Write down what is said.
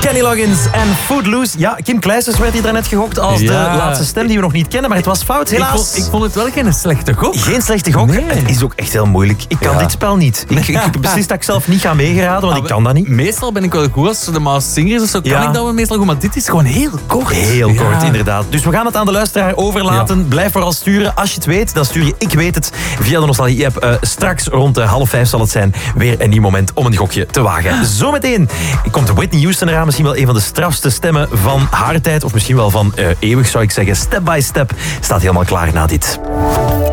Kenny Loggins en Footloose. Ja, Kim Kleisters werd hier daarnet gegokt als de laatste stem die we nog niet kennen, maar het was fout, helaas. Ik vond het wel geen slechte gok. Geen slechte gok. Nee. Het is ook echt heel moeilijk. Ik kan dit spel niet. Ik beslis dat ik zelf niet ga meegeraden, want ik kan dat niet. Meestal ben ik wel goed als de Maas Singers of zo. Kan ik dat wel meestal goed, maar dit is gewoon heel kort. Heel kort, inderdaad. Dus we gaan het aan de luisteraar overlaten. Blijf vooral sturen. Als je het weet, dan stuur je Ik Weet Het via de Nostalgie-app. Straks rond 4:30 zal het zijn. Weer een nieuw moment om een gokje te wagen. Zometeen komt Whitney Houston eraan. Misschien wel een van de strafste stemmen van haar tijd. Of misschien wel van eeuwig, zou ik zeggen. Step by Step staat helemaal klaar na dit.